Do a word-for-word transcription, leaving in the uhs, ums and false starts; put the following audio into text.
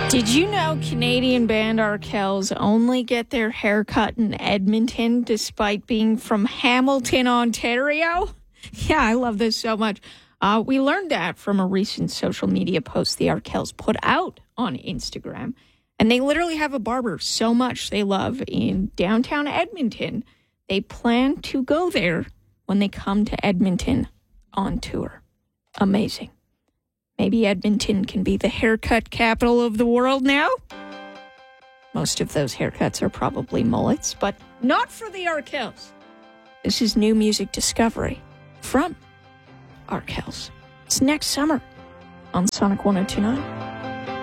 Did you know Canadian band Arkells only get their hair cut in Edmonton despite being from Hamilton, Ontario? Yeah, I love this so much. Uh, we learned that from a recent social media post the Arkells put out on Instagram. And they literally have a barber so much they love in downtown Edmonton. They plan to go there when they come to Edmonton on tour. Amazing. Maybe Edmonton can be the haircut capital of the world now? Most of those haircuts are probably mullets, but not for the Arkells. This is new music discovery from Arkells. It's next summer on Sonic one oh two point nine.